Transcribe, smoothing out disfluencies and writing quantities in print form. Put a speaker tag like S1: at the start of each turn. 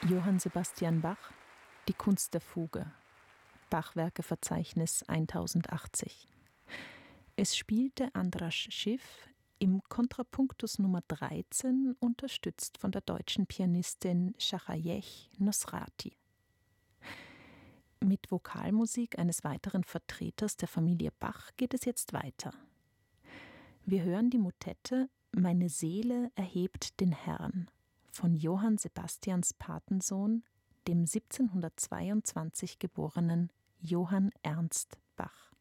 S1: Johann Sebastian Bach, Die Kunst der Fuge, Bachwerkeverzeichnis 1080. Es spielte Andras Schiff im Kontrapunktus Nummer 13, unterstützt von der deutschen Pianistin Shahayeh Nosrati. Mit Vokalmusik eines weiteren Vertreters der Familie Bach geht es jetzt weiter. Wir hören die Motette Meine Seele erhebt den Herrn von Johann Sebastians Patensohn, dem 1722 geborenen Johann Ernst Bach.